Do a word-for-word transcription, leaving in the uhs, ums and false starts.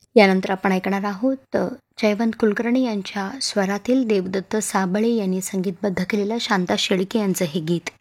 यानंतर आपण ऐकणार आहोत अ, जयवंत कुलकर्णी यांच्या स्वरातील देवदत्त साबळे यांनी संगीतबद्ध केलेलं शांता शेळके यांचं हे गीत.